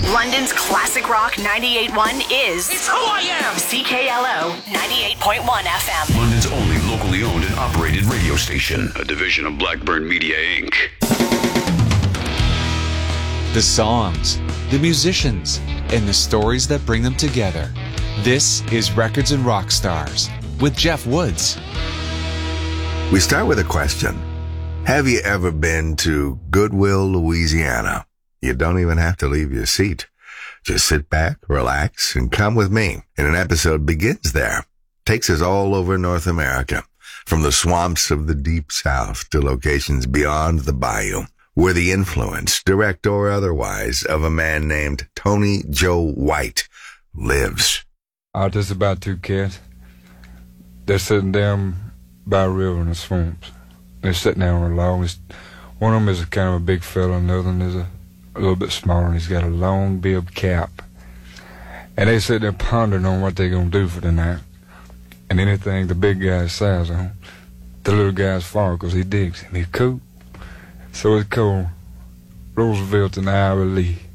London's classic rock 98.1 is... It's who I am! CKLO 98.1 FM. London's only locally owned and operated radio station. A division of Blackburn Media, Inc. The songs, the musicians, and the stories that bring them together. This is Records and Rock Stars with Jeff Woods. We start with a question. Have you ever been to Goodwill, Louisiana? You don't even have to leave your seat. Just sit back, relax, and come with me. And an episode begins there. Takes us all over North America, from the swamps of the Deep South to locations beyond the bayou, where the influence, direct or otherwise, of a man named Tony Joe White lives. Just about two cats. They're sitting down by a river in the swamps. They're sitting down on a log. One of them is a kind of a big fella, and the other one is a little bit smaller, and he's got a long bib cap. And they sit there pondering on what they're going to do for the night. And anything the big guy says on, the little guy's for, because he digs him. He's cool. So it's called Roosevelt and Ira Lee.